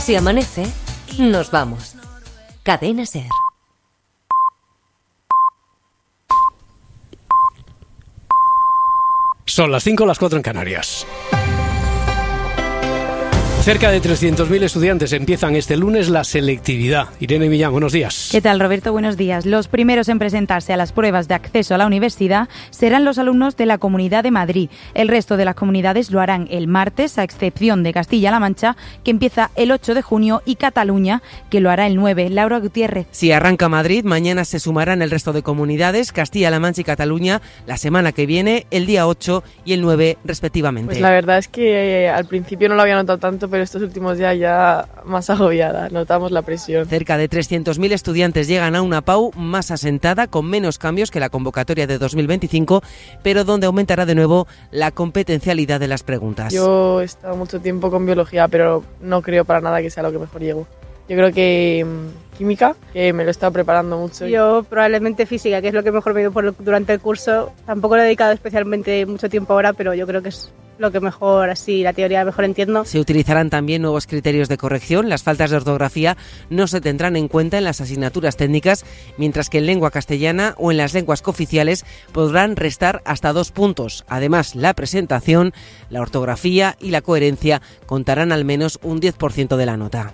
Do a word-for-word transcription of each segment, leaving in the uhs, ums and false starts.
Si amanece, nos vamos. Cadena SER. Son las cinco, las cuatro en Canarias. Cerca de trescientos mil estudiantes empiezan este lunes la selectividad. Irene Millán, buenos días. ¿Qué tal, Roberto? Buenos días. Los primeros en presentarse a las pruebas de acceso a la universidad serán los alumnos de la Comunidad de Madrid. El resto de las comunidades lo harán el martes, a excepción de Castilla-La Mancha, que empieza el ocho de junio, y Cataluña, que lo hará el nueve. Laura Gutiérrez. Si arranca Madrid, mañana se sumarán el resto de comunidades, Castilla-La Mancha y Cataluña, la semana que viene, el día ocho y el nueve, respectivamente. Pues la verdad es que eh, al principio no lo había notado tanto, pero estos últimos días ya más agobiada, notamos la presión. Cerca de trescientos mil estudiantes llegan a una P A U más asentada, con menos cambios que la convocatoria de dos mil veinticinco, pero donde aumentará de nuevo la competencialidad de las preguntas. Yo he estado mucho tiempo con biología, pero no creo para nada que sea lo que mejor llego. Yo creo que mmm, química, que me lo he estado preparando mucho. Yo probablemente física, que es lo que mejor me dio por, durante el curso. Tampoco le he dedicado especialmente mucho tiempo ahora, pero yo creo que es lo que mejor, así, la teoría mejor entiendo. Se utilizarán también nuevos criterios de corrección. Las faltas de ortografía no se tendrán en cuenta en las asignaturas técnicas, mientras que en lengua castellana o en las lenguas cooficiales podrán restar hasta dos puntos. Además, la presentación, la ortografía y la coherencia contarán al menos un diez por ciento de la nota.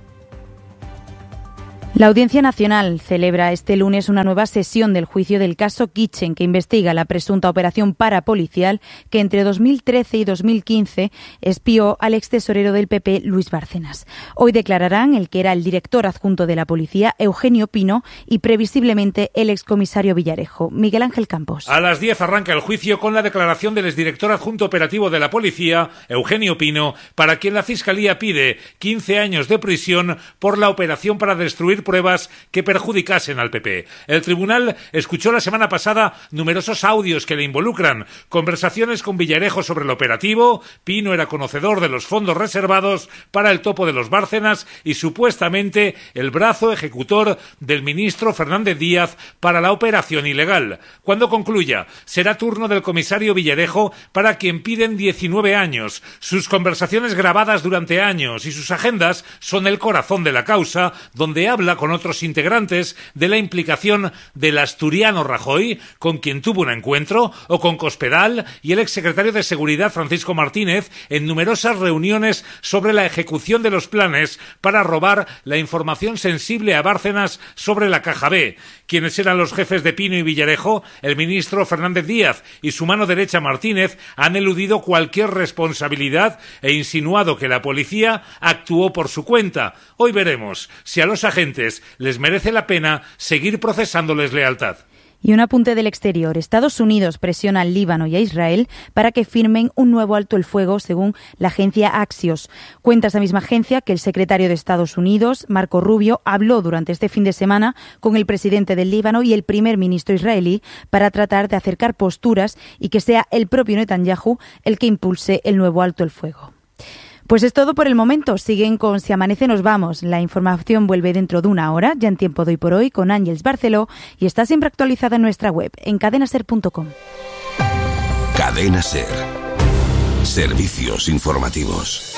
La Audiencia Nacional celebra este lunes una nueva sesión del juicio del caso Kitchen, que investiga la presunta operación parapolicial que entre dos mil trece y dos mil quince espió al extesorero del P P, Luis Bárcenas. Hoy declararán el que era el director adjunto de la policía, Eugenio Pino, y previsiblemente el excomisario Villarejo. Miguel Ángel Campos. A las diez arranca el juicio con la declaración del exdirector adjunto operativo de la policía, Eugenio Pino, para quien la Fiscalía pide quince años de prisión por la operación para destruir pruebas que perjudicasen al P P. El tribunal escuchó la semana pasada numerosos audios que le involucran, conversaciones con Villarejo sobre el operativo. Pino era conocedor de los fondos reservados para el topo de los Bárcenas y supuestamente el brazo ejecutor del ministro Fernández Díaz para la operación ilegal. Cuando concluya, será turno del comisario Villarejo, para quien piden diecinueve años. Sus conversaciones grabadas durante años y sus agendas son el corazón de la causa, donde habla con otros integrantes de la implicación del asturiano Rajoy, con quien tuvo un encuentro, o con Cospedal y el exsecretario de Seguridad Francisco Martínez en numerosas reuniones sobre la ejecución de los planes para robar la información sensible a Bárcenas sobre la Caja B. Quienes eran los jefes de Pino y Villarejo, el ministro Fernández Díaz y su mano derecha Martínez, han eludido cualquier responsabilidad e insinuado que la policía actuó por su cuenta. Hoy veremos si a los agentes les merece la pena seguir procesándoles lealtad. Y un apunte del exterior. Estados Unidos presiona al Líbano y a Israel para que firmen un nuevo alto el fuego, según la agencia Axios. Cuenta esa misma agencia que el secretario de Estados Unidos, Marco Rubio, habló durante este fin de semana con el presidente del Líbano y el primer ministro israelí para tratar de acercar posturas y que sea el propio Netanyahu el que impulse el nuevo alto el fuego. Pues es todo por el momento. Siguen con Si Amanece Nos Vamos. La información vuelve dentro de una hora, ya en Tiempo de Hoy por Hoy, con Ángeles Barceló, y está siempre actualizada en nuestra web, en cadena ser punto com. Cadena SER. Servicios informativos.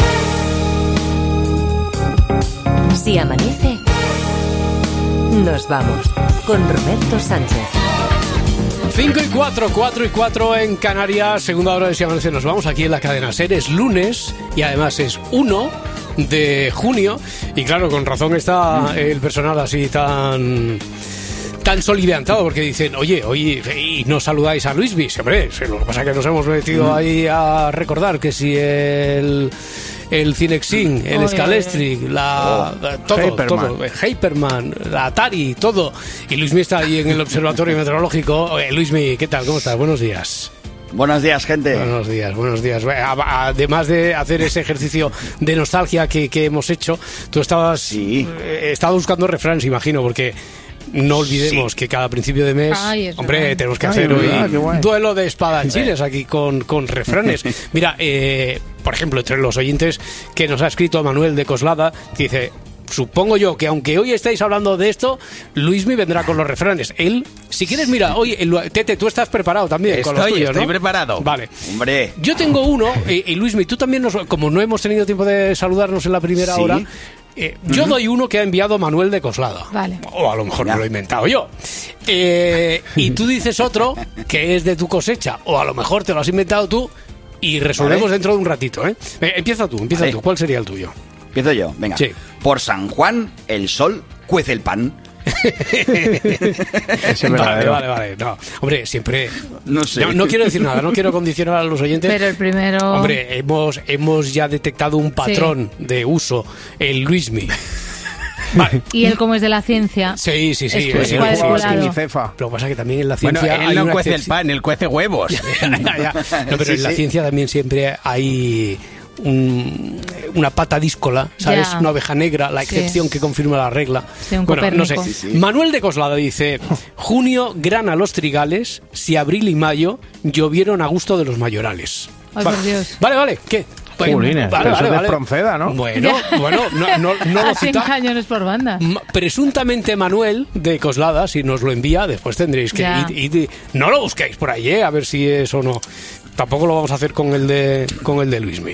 Si amanece, nos vamos, con Roberto Sánchez. cinco y cuatro, cuatro y cuatro en Canarias, segunda hora de Si Amanece Nos Vamos, aquí en la cadena SER. Es lunes y además es uno de junio y claro, con razón está el personal así tan... tan soliviantado, porque dicen, oye, oye, y no saludáis a Luismi. Hombre, lo que pasa es que nos hemos metido ahí a recordar que si el... el Cinexin, el oh, Scalestri, la, oh, todo, Hyperman. todo, Hyperman, la Atari, todo. Y Luismi está ahí en el Observatorio Meteorológico. Oye, Luismi, ¿qué tal? ¿Cómo estás? Buenos días. Buenos días, gente. Buenos días, buenos días. Además de hacer ese ejercicio de nostalgia que, que hemos hecho, tú estabas... Sí. Eh, estabas buscando refranes, imagino, porque... No olvidemos sí. que cada principio de mes, Ay, hombre, verdad. tenemos que Ay, hacer hoy un duelo de espadachines aquí con, con refranes. Mira, eh, por ejemplo, entre los oyentes que nos ha escrito Manuel de Coslada, que dice... Supongo yo que aunque hoy estáis hablando de esto, Luismi vendrá con los refranes. Él, si quieres, mira, oye, Tete, tú estás preparado también estoy, con los tuyos, estoy ¿no? preparado. Vale. Hombre. Yo tengo uno, y, y Luismi, tú también, nos, como no hemos tenido tiempo de saludarnos en la primera ¿Sí? hora, Eh, yo uh-huh. doy uno que ha enviado Manuel de Coslada. Vale. O a lo mejor ya. me lo he inventado yo. Eh, y tú dices otro que es de tu cosecha. O a lo mejor te lo has inventado tú y resolvemos vale. dentro de un ratito. ¿eh? Eh, empieza tú, empieza vale. tú. ¿Cuál sería el tuyo? Empiezo yo, venga. Sí. Por San Juan, el sol cuece el pan. vale, vale, vale. No, hombre, siempre. No sé. No, no quiero decir nada, no quiero condicionar a los oyentes. Pero el primero. Hombre, hemos, hemos ya detectado un patrón sí. de uso, el Luismi. Vale. Y él, como es de la ciencia. Sí, sí, sí. Es sí, sí, sí, sí. Lo que pasa es que también en la ciencia. Bueno, él hay no una cuece excepción. el pan, él cuece huevos. ya, ya, ya. No, pero sí, en la sí. ciencia también siempre hay. Un, una pata díscola, ¿sabes? Ya. Una oveja negra, la excepción sí. que confirma la regla. Sí, un bueno, Copérnico. no sé. Sí, sí. Manuel de Coslada dice: junio grana los trigales, si abril y mayo llovieron a gusto de los mayorales. Ay, vale. por Dios. Vale, vale, ¿qué? Jolines, vale, eso vale, es de vale. Espronceda, ¿no? Bueno, bueno, no, no, no lo cita. cañones por banda. Presuntamente Manuel de Coslada, si nos lo envía, después tendréis que ir, ir, no lo busquéis por ahí, ¿eh? A ver si es o no. Tampoco lo vamos a hacer con el de con el de Luismi.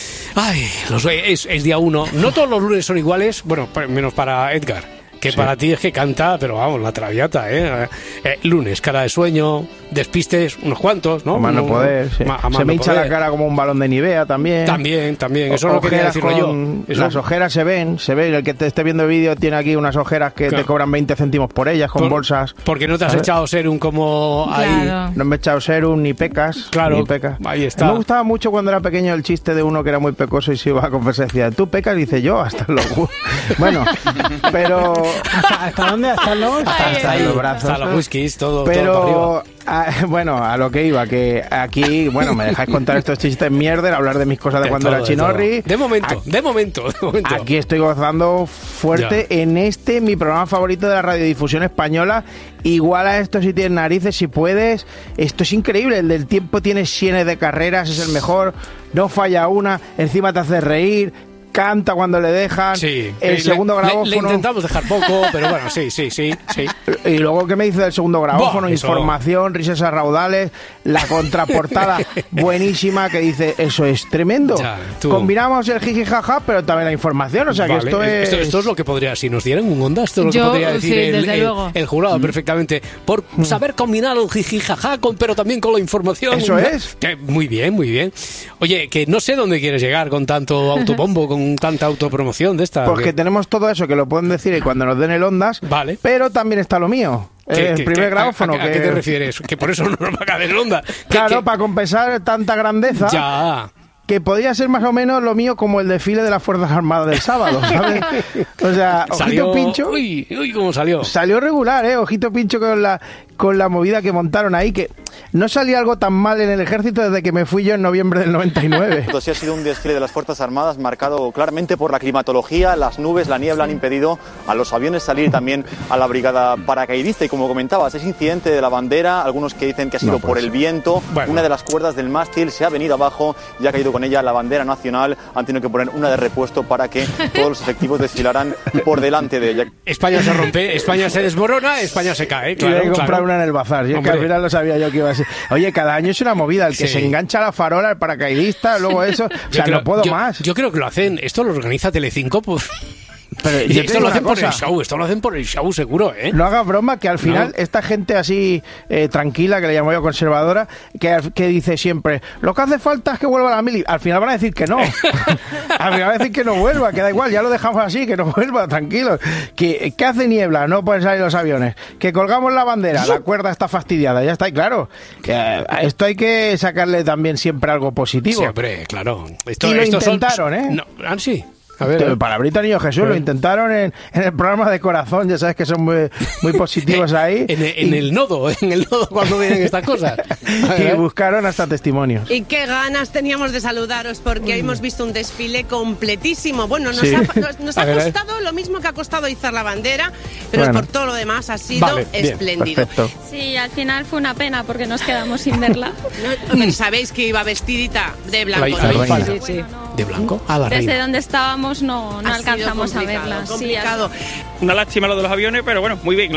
Ay, los, es, es día uno. No todos los lunes son iguales, bueno, menos para Edgar, que sí. para ti es que canta, pero vamos, la traviata, ¿eh? eh lunes, cara de sueño, despistes, unos cuantos, ¿no? A mano no, poder, sí. ma, Se me hincha la cara como un balón de Nivea también. También, también, eso no quería decirlo yo. Eso... Las ojeras se ven, se ve, el que te esté viendo el vídeo tiene aquí unas ojeras que claro. te cobran veinte céntimos por ellas, con por, bolsas. Porque no te has ¿sabes? echado serum como ahí. Claro. No me he echado serum, ni pecas. Claro, ni pecas. Ahí está. Me gustaba mucho cuando era pequeño el chiste de uno que era muy pecoso y se iba a confesar, decía, tú pecas, dice yo, hasta los... Bueno, pero... ¿Hasta dónde? ¿Hasta los? Hasta, hasta ahí, los brazos. Hasta los whiskies, todo, pero, todo para arriba. A, bueno, a lo que iba, que aquí, bueno, me dejáis contar estos chistes mierder, hablar de mis cosas de, de cuando todo, era Chinorri. De, de momento, a, de momento, de momento. Aquí estoy gozando fuerte ya. en este, mi programa favorito de la radiodifusión española. Igual a esto si tienes narices, si puedes. Esto es increíble, el del tiempo tiene cienes de carreras, es el mejor, no falla una, encima te hace reír. Canta cuando le dejan. Sí, el le, segundo grabófono. Le, le intentamos dejar poco, pero bueno, sí, sí, sí, sí. Y luego, ¿qué me dice del segundo grabófono? Buah, Información, risas a raudales, la contraportada buenísima que dice, eso es tremendo. Ya, combinamos el jiji jaja, pero también la información, o sea vale, que esto es... Esto, esto es lo que podría, si nos dieran un onda, esto es lo Yo, que podría decir sí, el, el, el jurado mm. perfectamente. Por mm. saber combinar el jiji jaja, con, pero también con la información. Eso es. Que, muy bien, muy bien. Oye, que no sé dónde quieres llegar con tanto autobombo, con tanta autopromoción de esta. Porque que... tenemos todo eso que lo pueden decir y cuando nos den el ondas, vale. pero también está lo mío. ¿Qué, el qué, primer qué, grabófono. ¿A, a, a que... qué te refieres? Que por eso no nos va a caer el onda. Claro, ¿Qué, para compensar tanta grandeza. Ya. Que podría ser más o menos lo mío como el desfile de las Fuerzas Armadas del sábado, ¿sabes? O sea, ojito salió... pincho. Uy, uy, cómo salió. Salió regular, ¿eh? Ojito pincho con la, con la movida que montaron ahí, que no salía algo tan mal en el ejército desde que me fui yo en noviembre del noventa y nueve. Sí ha sido un desfile de las Fuerzas Armadas marcado claramente por la climatología, las nubes, la niebla han impedido a los aviones salir también a la brigada paracaidista. Y como comentabas, ese incidente de la bandera, algunos que dicen que ha sido no, pues, por el viento, bueno. una de las cuerdas del mástil se ha venido abajo y ha caído con ella la bandera nacional. Han tenido que poner una de repuesto para que todos los efectivos desfilaran por delante de ella. España se rompe, España se desmorona, España se cae. Claro, Quiero comprar claro. una en el bazar. Yo que al final lo sabía yo que iba a ser. Oye, cada año es una movida. El que sí. se engancha a la farola, el paracaidista, luego eso. O sea, creo, no puedo yo, más. Yo creo que lo hacen. Esto lo organiza Telecinco, pues. Pero y esto lo hacen por el show, esto lo hacen por el show seguro, ¿eh? No hagas broma, que al final no. esta gente así eh, tranquila, que le llamo yo conservadora, que, que dice siempre, lo que hace falta es que vuelva la mili. Al final van a decir que no. Al final van a decir que no vuelva, que da igual, ya lo dejamos así, que no vuelva, tranquilo. Que, que hace niebla, no pueden salir los aviones. Que colgamos la bandera, la cuerda está fastidiada, ya está, y claro. Que a esto hay que sacarle también siempre algo positivo. Siempre, claro. Esto, y lo estos intentaron, son... ¿eh? No, ah, sí. A ver, Palabrita Niño Jesús, lo intentaron en, en el programa de Corazón, ya sabes que son muy, muy positivos ahí. en, en y, el nodo, en el nodo cuando vienen estas cosas. Y buscaron hasta testimonios. Y qué ganas teníamos de saludaros, porque hoy hemos visto un desfile completísimo. Bueno, nos sí. ha, nos, nos ha ver, costado lo mismo que ha costado izar la bandera, pero bueno. por todo lo demás ha sido vale, espléndido. Bien, sí, al final fue una pena porque nos quedamos sin verla. No, sabéis que iba vestidita de blanco. La, ¿no? la sí, sí, sí. ¿De blanco? A la Desde reina. donde estábamos no, no alcanzamos a verla. Complicado. Sí, una lástima lo de los aviones, pero bueno, muy bien, lo demás.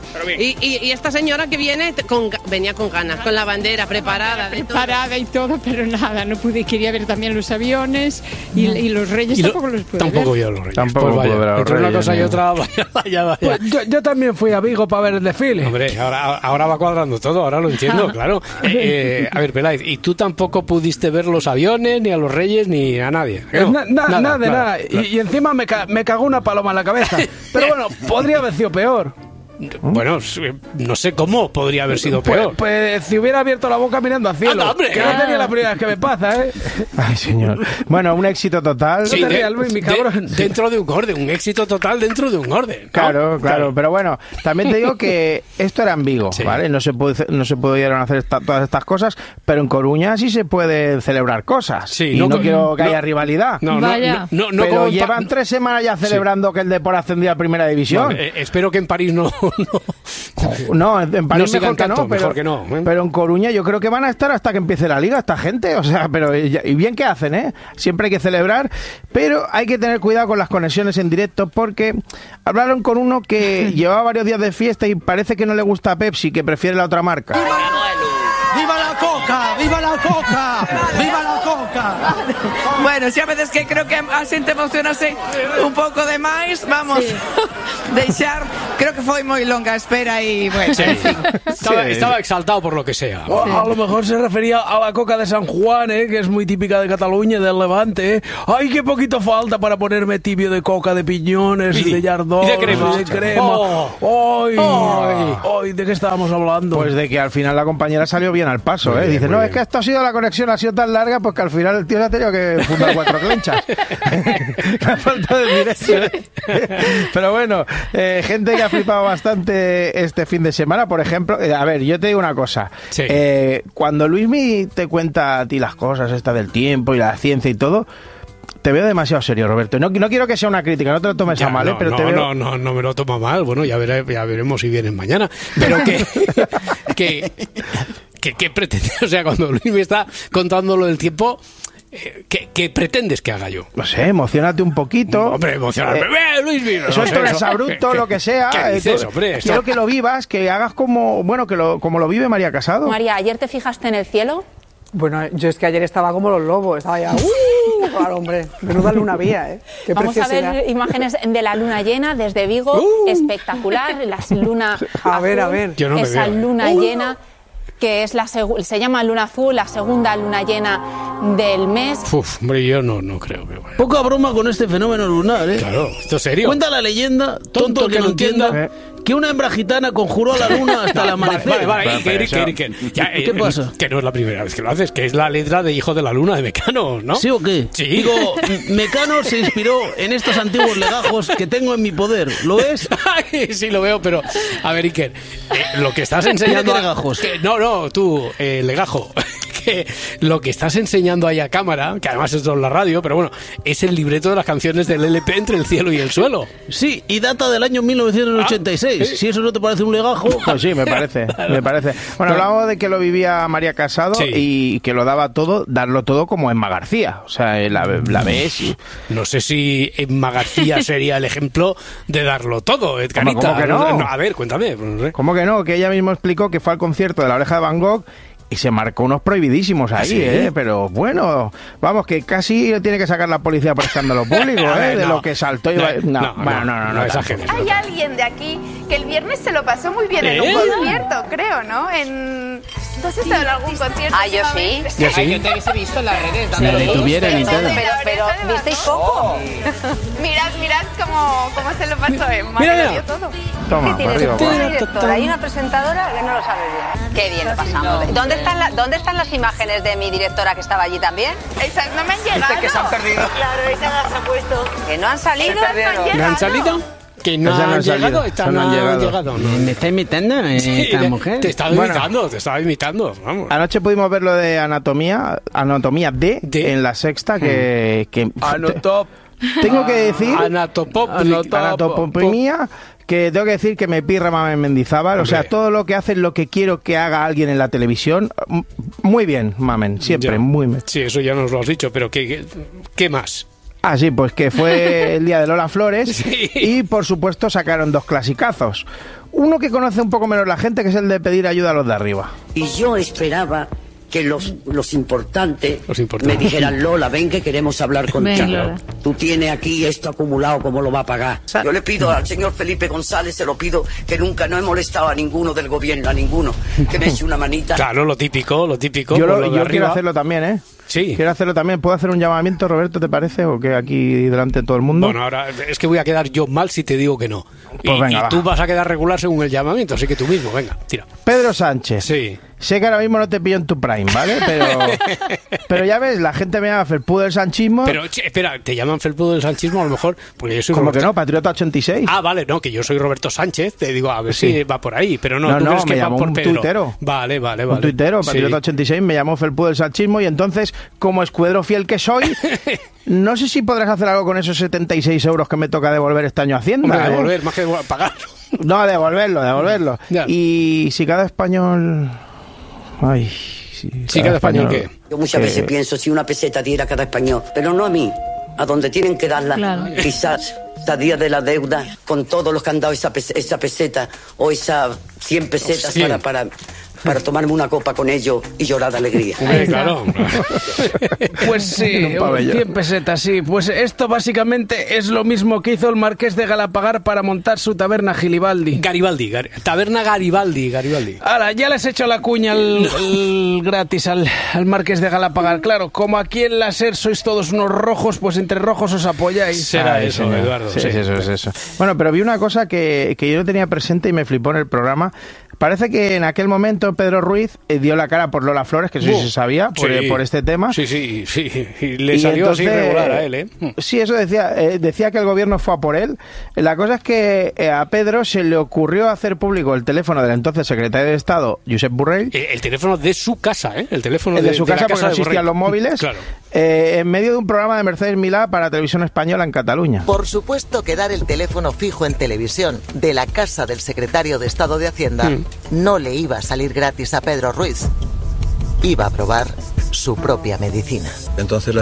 Y, y, y esta señora que viene con, venía con ganas, con la bandera preparada. De preparada y todo, pero nada, no pude. Quería ver también los aviones y, y los reyes y lo, tampoco los pude Tampoco ver. yo los reyes. Tampoco pues vaya, pude ver a los entre reyes, una cosa ¿no? y otra, vaya, vaya, vaya. Pues yo, yo también fui a Vigo para ver el desfile. Hombre, ahora, ahora va cuadrando todo, ahora lo entiendo, claro. Eh, eh, a ver, Peláez, ¿y tú tampoco pudiste ver los aviones, ni a los reyes, ni a nadie? No, na, na, nada, nada de nada. nada. Y, y encima me, ca me cagó una paloma en la cabeza. Pero bueno, podría haber sido peor. Bueno, no sé cómo podría haber sido peor. Pues, pues si hubiera abierto la boca mirando al cielo. ¡Anda, hombre! Que no tenía la primera vez que me pasa, ¿eh? Ay, señor. Bueno, un éxito total. Sí, no te de, rías, Luis, mi cabrón. de, dentro de un orden, un éxito total dentro de un orden, ¿no? Claro, claro, Claro. pero bueno, también te digo que esto era en Vigo, Sí. ¿vale? No se puede, no se pudieron hacer esta- todas estas cosas, pero en Coruña sí se pueden celebrar cosas. Sí, y no no, con- quiero que no- haya rivalidad. No, no, Vaya. no, no, no pero como en Pa- llevan tres semanas ya celebrando que el Depor ascendió a Primera División. Bueno, eh, espero que en París no... no. No, en en París No sigan mejor que tanto, no, pero, mejor que no, ¿eh? pero en Coruña yo creo que van a estar hasta que empiece la liga esta gente, o sea, pero y y bien que hacen, ¿eh? Siempre hay que celebrar, pero hay que tener cuidado con las conexiones en directo porque hablaron con uno que llevaba varios días de fiesta y parece que no le gusta Pepsi, que prefiere la otra marca. ¡Viva la coca! ¡Viva la coca! ¡Viva la coca! Bueno, si a veces que creo que a xente emocionase un pouco de máis, vamos sí. deixar, creo que foi moi longa a espera e, bueno, Sí. en fin. Estaba, Sí. estaba exaltado por lo que sea. O a lo mejor se refería a la coca de San Juan, ¿eh? Que es muy típica de Cataluña y del Levante, ¿eh? ¡Ay, qué poquito falta para ponerme tibio de coca, de piñones, Y- de yardón, y de crema. de crema! Oh. ¡Ay! Ay. ¡Ay! ¿De qué estábamos hablando? Pues de que al final la compañera salió bien al paso, Muy ¿eh? bien, Dice, muy no, bien. es que esto ha sido, la conexión ha sido tan larga, pues que al final el tío se ha tenido que fundar cuatro clenchas. La falta de directo, ¿eh? Pero bueno, eh, gente que ha flipado bastante este fin de semana, por ejemplo, eh, a ver, yo te digo una cosa. Sí. Eh, cuando Luismi te cuenta a ti las cosas, esta del tiempo y la ciencia y todo, te veo demasiado serio, Roberto. No, no quiero que sea una crítica, no te lo tomes Ya, a mal, ¿eh? no, Pero no, te veo... no, no, no me lo toma mal. Bueno, ya, veré- ya veremos si vienen mañana. Pero que... que, que, que pretendes, o sea, cuando Luis me está contando lo del tiempo, eh, ¿qué, qué pretendes que haga yo? No sé, emocionate un poquito. Hombre, emocionarme. Eh, ¡Eh, Luis, mira! Eso No es sé, un eso- exabrupto, ¿qué- lo que sea. ¿Qué eh, dices, tú- hombre? Esto- Quiero que lo vivas, que hagas como, bueno, que lo, como lo vive María Casado. María, ¿ayer te fijaste en el cielo? Bueno, yo es que ayer estaba como los lobos, estaba ya... ¡Uh! Claro, hombre, menuda luna había, ¿eh? Qué Vamos a preciosidad. ver imágenes de la luna llena desde Vigo, Uh. espectacular, la luna A ver, a azul, ver. Yo no me esa veo, ¿eh? luna Uh. llena que es la segu- se llama luna azul, la segunda luna llena del mes. Uf, hombre, yo no, no creo que vaya. Poca broma con este fenómeno lunar, ¿eh? Claro, esto es serio. Cuenta la leyenda, tonto, el que, no entienda, que una hembra gitana conjuró a la luna hasta el Vale, amanecer. vale, vale, Pero, Iker, pero Iker, Iker. Ya, ¿Qué eh, pasa? Que no es la primera vez que lo haces, que es la letra de Hijo de la Luna de Mecano, ¿no? ¿Sí o qué? Sí. Digo, Mecano se inspiró en estos antiguos legajos que tengo en mi poder. ¿Lo ves? Ay, sí, lo veo, pero a ver, Iker, eh, lo que estás enseñando... Mira qué legajos. que- no, no, tú, eh, legajo. Que lo que estás enseñando ahí a cámara, que además esto es la radio, pero bueno, es el libreto de las canciones del L P Entre el cielo y el suelo. Sí, y data del año mil novecientos ochenta y seis. Ah, ¿sí? Si eso no te parece un legajo... Pues sí, me parece, me parece. Bueno, hablamos de que lo vivía María Casado Sí. y que lo daba todo, darlo todo como Emma García. O sea, eh, la, la ves y... No sé si Emma García sería el ejemplo de darlo todo, Edgarita. ¿Cómo que no? A ver, cuéntame. No sé. ¿Cómo que no? Que ella misma explicó que fue al concierto de La Oreja de Van Gogh y se marcó unos prohibidísimos ahí, ¿Sí? ¿eh? Pero bueno, vamos, que casi tiene que sacar la policía por escándalo público, A ¿eh? ver, de no. lo que saltó y... No, va- No, no, bueno, no, no, no, no no exageres. tampoco. Hay alguien de aquí que el viernes se lo pasó muy bien en un ¿Eh? concierto, creo, ¿no? En... ¿Tú has estado en algún concierto? Ah, yo sí. Yo sí. Yo te hubiese visto en las redes. Si la detuvieran y todo. Pero, pero visteis poco. Mirad, mirad cómo, cómo se lo pasó Emma. Mira, que lo mira. dio todo. Toma, por arriba, por Una ahí. directora y una presentadora que no lo sabe bien. Qué bien lo pasamos. ¿Dónde están, la- ¿Dónde están las imágenes de mi directora que estaba allí también? Esas no me han llegado. que se han perdido. Claro, esas las ha puesto. ¿Que no han salido? Esas no han ¿No han llegado. salido? Que no, Esas no han han salido, llegado, estas esas no no han han llegado. llegado. no. ¿Me está imitando eh, Sí, esta te- mujer? Te estaba Bueno. imitando, te estaba imitando, vamos. Anoche pudimos ver lo de Anatomía, Anatomía D, De. en La Sexta, que... que Anotop. tengo que decir... Anatopop. Anotop. Anatomía, que tengo que decir que me pirra Mamen Mendizábal. O sea, Hombre. todo lo que hace es lo que quiero que haga alguien en la televisión. M- Muy bien, Mamen, siempre, Ya. muy bien. Sí, eso ya nos lo has dicho, pero ¿qué, qué, qué más? Ah, sí, pues que fue el día de Lola Flores Sí. y por supuesto sacaron dos clasicazos. uno que conoce un poco menos la gente, que es el de pedir ayuda a los de arriba. Y yo esperaba que los, los, importantes los importantes me dijeran, Lola, ven que queremos hablar contigo. Ven, Tú tienes aquí esto acumulado, ¿cómo lo va a pagar? Yo le pido al señor Felipe González, se lo pido, que nunca no he molestado a ninguno del gobierno, a ninguno, que me eche una manita. Claro, lo típico, lo típico. Yo, lo, lo yo quiero hacerlo también, ¿eh? Sí. Quiero hacerlo también. ¿Puedo hacer un llamamiento, Roberto, te parece? ¿O que aquí delante de todo el mundo? Bueno, ahora es que voy a quedar yo mal si te digo que no. Pues y, venga, y va. tú vas a quedar regular según el llamamiento, así que tú mismo, venga, tira. Pedro Sánchez. Sí. Sé que ahora mismo no te pillo en tu prime, ¿vale? Pero, pero ya ves, la gente me llama felpudo del sanchismo. Pero, che, espera, ¿te llaman felpudo del sanchismo a lo mejor? Porque yo soy ¿Cómo Roberto... que no? Patriota ochenta y seis. Ah, vale, no, que yo soy Roberto Sánchez. Te digo, a ver Sí. si va por ahí. Pero no, No, tú no, crees me que va llamó por un Pedro. tuitero. Vale, vale, vale. Un tuitero, Patriota Sí. ochenta y seis, me llamó felpudo del sanchismo y entonces, como escuadro fiel que soy, no sé si podrás hacer algo con esos setenta y seis euros que me toca devolver este año a Hacienda. Hombre, ¿eh? devolver, más que pagar. No, devolverlo, devolverlo. Ya. Y si cada español... Ay... Si Sí, cada español, ¿qué? Yo muchas que- veces pienso si una peseta diera a cada español, pero no a mí, a donde tienen que darla. Claro. Quizás salía de la deuda con todos los que han dado esa, pes- esa peseta o esas cien pesetas Sí. para, para, para tomarme una copa con ellos y llorar de alegría. Hombre, claro. Pues sí, En un pabellón. cien pesetas, sí. Pues esto básicamente es lo mismo que hizo el marqués de Galapagar para montar su taberna Gilibaldi. Garibaldi, Gar- taberna Garibaldi, Garibaldi. Ahora, ya les he hecho la cuña al, al gratis al, al marqués de Galapagar. Claro, como aquí en la SER sois todos unos rojos, pues entre rojos os apoyáis. Será Ay, eso, señor. Eduardo. Sí, sí. sí, eso es eso. Bueno, pero vi una cosa que, que yo no tenía presente y me flipó en el programa. Parece que en aquel momento Pedro Ruiz eh, dio la cara por Lola Flores, que eso sí Buh. se sabía, por, Sí. eh, por este tema. Sí, sí, sí. Y le Y salió así entonces, regular a él, ¿eh? Sí, eso decía. eh, decía que el gobierno fue a por él. La cosa es que eh, a Pedro se le ocurrió hacer público el teléfono del entonces secretario de Estado, Josep Borrell. Eh, El teléfono de su casa, ¿eh? El teléfono El de, de su de la casa, porque no de existían Borrell. los móviles. Claro. eh, en medio de un programa de Mercedes Milá para Televisión Española en Cataluña. Por supuesto que dar el teléfono fijo en televisión de la casa del secretario de Estado de Hacienda Mm. no le iba a salir gratis a Pedro Ruiz. Iba a probar su propia medicina. Entonces